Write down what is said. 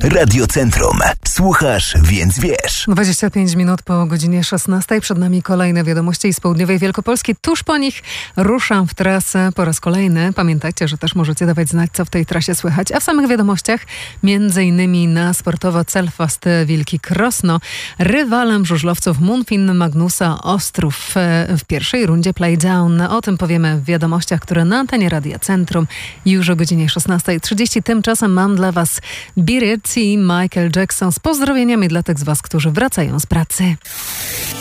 Radio Centrum. Słuchasz, więc wiesz. 25 minut po godzinie 16. Przed nami kolejne wiadomości z południowej Wielkopolski. Tuż po nich ruszam w trasę po raz kolejny. Pamiętajcie, że też możecie dawać znać, co w tej trasie słychać. A w samych wiadomościach, między innymi na sportowo Celfast Wilki Krosno, rywalem żużlowców Munfin Magnusa Ostrów w pierwszej rundzie playdown. O tym powiemy w wiadomościach, które na antenie Radia Centrum już o godzinie 16:30. Tymczasem mam dla Was Beat It i Michael Jackson z pozdrowieniami dla tych z Was, którzy wracają z pracy.